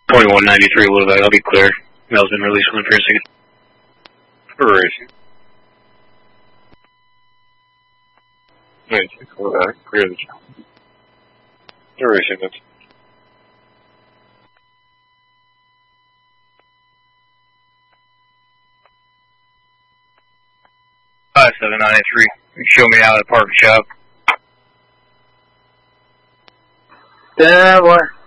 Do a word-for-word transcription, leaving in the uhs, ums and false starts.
twenty-one ninety-three, Louisville, I'll be clear. Mel's been released one for a second. Racing. ninety-six, Louisville, clear the channel. Duration, that's five seven nine eight three. Show me out at Park Shop. Yeah, what?